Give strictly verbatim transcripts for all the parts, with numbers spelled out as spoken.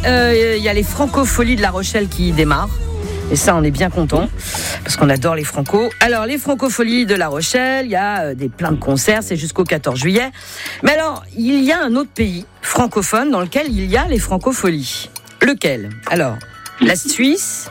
euh, y a les Francopholies de La Rochelle qui démarrent. Et ça, on est bien content parce qu'on adore les Franco. Alors, les Francopholies de La Rochelle, il y a euh, des plein de concerts, c'est jusqu'au quatorze juillet. Mais alors, il y a un autre pays francophone dans lequel il y a les Francopholies. Lequel ? Alors, la Suisse,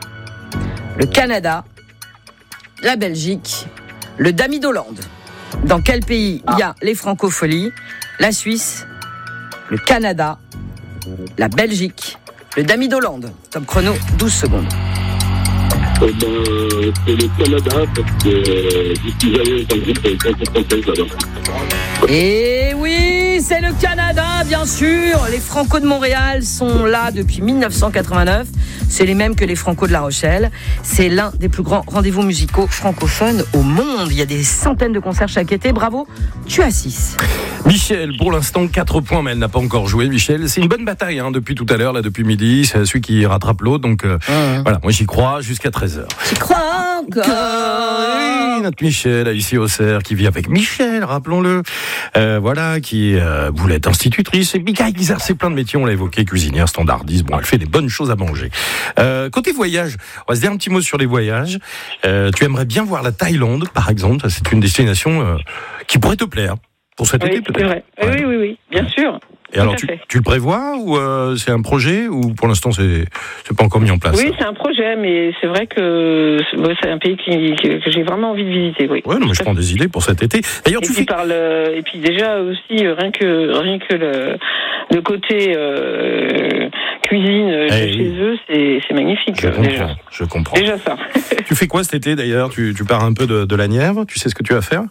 le Canada, la Belgique, le Dami d'Hollande. Dans quel pays il y a les Francopholies ? La Suisse, le Canada, la Belgique, le Dami d'Hollande. Top chrono, douze secondes. Eh ben, c'est le Canada, parce que euh, j'y allé dans le groupe avec la française alors. Et oui, c'est le Canada, bien sûr. Les Franco de Montréal sont là depuis dix-neuf cent quatre-vingt-neuf. C'est les mêmes que les Franco de La Rochelle. C'est l'un des plus grands rendez-vous musicaux francophones au monde. Il y a des centaines de concerts chaque été. Bravo, tu as six. Michel, pour l'instant, quatre points, mais elle n'a pas encore joué, Michel. C'est une bonne bataille, hein, depuis tout à l'heure, là, depuis midi. C'est celui qui rattrape l'autre. Donc, euh, mmh. voilà, moi, j'y crois jusqu'à treize heures. J'y crois encore. Oui, notre Michel, ici au Cerf, qui vit avec Michel, rappelons-le. Euh, voilà, qui euh, voulait être institutrice. Et puis, qui exerçait plein de métiers, on l'a évoqué, cuisinière, standardiste. Bon, elle fait des bonnes choses à manger. Euh, côté voyage, on va se dire un petit mot sur les voyages. Euh, tu aimerais bien voir la Thaïlande, par exemple. C'est une destination euh, qui pourrait te plaire. Pour cet oui, été, peut-être. C'est vrai. Ouais. Oui, oui, oui, bien sûr. Et alors, tu, tu le prévois ou euh, c'est un projet ou pour l'instant c'est c'est pas encore mis en place? Oui, c'est un projet, mais c'est vrai que c'est un pays qui, que j'ai vraiment envie de visiter. Oui. Ouais, non, mais je prends des idées pour cet été. D'ailleurs, et tu puis fais... par le, et puis déjà aussi rien que rien que le, le côté euh, cuisine de hey, chez oui. eux, c'est c'est magnifique. Je comprends. Déjà. Je comprends. Déjà ça. Tu fais quoi cet été d'ailleurs? Tu tu pars un peu de, de la Nièvre? Tu sais ce que tu vas faire?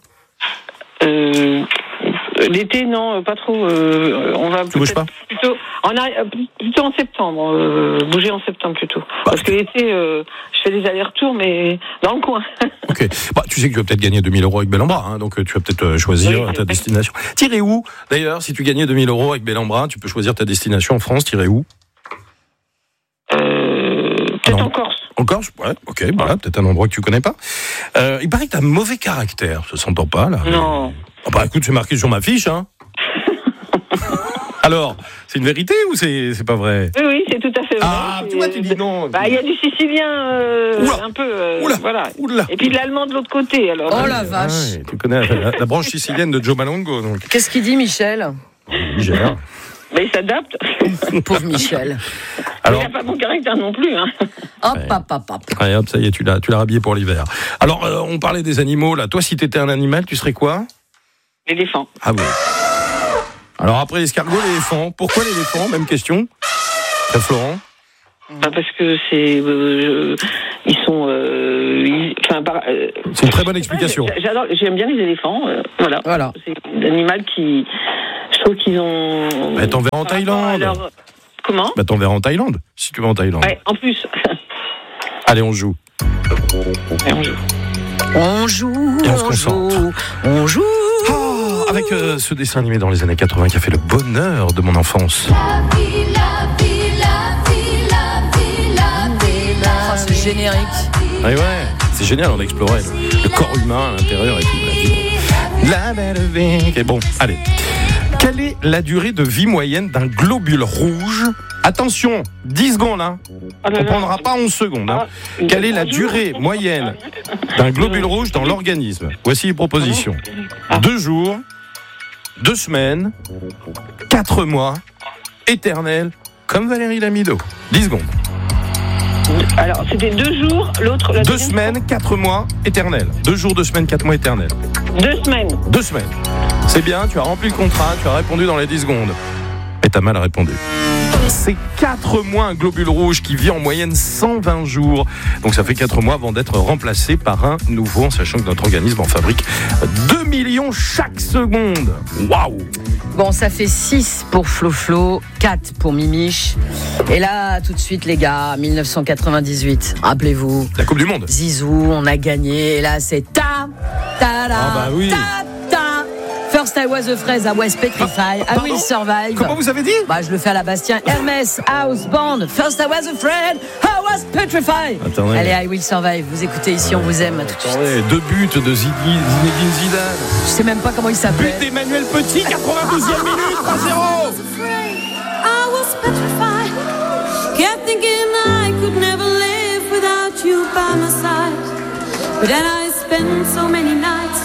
Euh, L'été, non, pas trop. Euh, on va tu bouges pas plutôt, on a, plutôt en septembre. Euh, bouger en septembre plutôt. Bah, Parce que l'été, euh, je fais des allers-retours, mais dans le coin. Ok. Bah, tu sais que tu vas peut-être gagner deux mille euros avec Bellambra, hein, donc tu vas peut-être choisir oui, ta destination. Tirer où? D'ailleurs, si tu gagnais deux mille euros avec Bellambra, tu peux choisir ta destination en France. Tirer où? euh, Peut-être non. en Corse. En Corse, ouais, ok, voilà, peut-être un endroit que tu connais pas. Euh, il paraît que t'as un mauvais caractère, ça s'entend pas là. Non. Mais... Oh bah écoute, c'est marqué sur ma fiche, hein. Alors, c'est une vérité ou c'est c'est pas vrai? Oui, oui, c'est tout à fait vrai. Ah, tu vois, tu dis non. Bah, il y a du sicilien, euh, un peu, euh, oula, voilà. Oula. Et puis de l'allemand de l'autre côté, alors. Oh la vache. Ah, ouais, tu connais la, la branche sicilienne de Joe Malongo, donc. Qu'est-ce qu'il dit, Michel? Il gère. Mais il s'adapte. Pauvre Michel. Alors, il n'a pas bon caractère non plus. Hein. Hop, ouais. hop, hop, hop. Allez, hop, ça y est, tu l'as, tu l'as rhabillé pour l'hiver. Alors, euh, on parlait des animaux, là. Toi, si t'étais un animal, tu serais quoi? L'éléphant. Ah oui. Alors après l'escargot, l'éléphant. Pourquoi l'éléphant? Même question. C'est Florent. Bah parce que c'est, euh, ils sont, euh, ils, enfin, par, euh, c'est une très bonne explication. J'adore, j'aime bien les éléphants. Euh, voilà. Voilà. C'est un animal qui, je trouve qu'ils ont. Bah, t'en verras en Thaïlande. Leur... Comment? Bah t'en verras en Thaïlande, si tu vas en Thaïlande. Ouais, en plus. Allez, on joue. Et on joue. On joue. Et on se concentre. Joue, on joue. Oh, avec euh, ce dessin animé dans les années quatre-vingts qui a fait le bonheur de mon enfance. La vie, la vie, la vie, la vie, la vie, la oh, c'est générique. Ouais, ouais, c'est génial, on a exploré le, le corps humain à l'intérieur et tout. La, vie. La belle vie. Okay, bon, allez. Quelle est la durée de vie moyenne d'un globule rouge? Attention, dix secondes, hein. On ne prendra pas onze secondes. Hein. Quelle est la durée moyenne d'un globule rouge dans l'organisme? Voici les propositions. Deux jours, deux semaines, quatre mois, éternel, comme Valérie Lamido. dix secondes. Alors, c'était deux jours, l'autre... La deux semaines, fois. quatre mois, éternel. Deux jours, deux semaines, quatre mois, éternel. Deux semaines. Deux semaines. C'est bien, tu as rempli le contrat, tu as répondu dans les dix secondes. Mais t'as mal répondu. C'est quatre mois un globule rouge qui vit en moyenne cent vingt jours. Donc ça fait quatre mois avant d'être remplacé par un nouveau, en sachant que notre organisme en fabrique deux millions chaque seconde. Waouh! Bon, ça fait six pour Flo-Flo, quatre pour Mimiche. Et là, tout de suite, les gars, dix-neuf cent quatre-vingt-dix-huit, rappelez-vous. La Coupe du Monde. Zizou, on a gagné. Et là, c'est ta, ta, la, ah bah oui. ta, ta. First I was a fraise, I was petrified, I will survive. Comment vous avez dit? Bah, je le fais à la Bastien. Hermès, House Band. First I was afraid, I was petrified. Attendez. Allez, I will survive. Vous écoutez ici, on vous aime. Tout de suite. Deux buts de Zinedine Zidane. Je sais même pas comment il s'appelle. But d'Emmanuel Petit, quatre-vingt-douzième minute, trois zéro. I was petrified. thinking I could never live without you by my side. But then I spent so many nights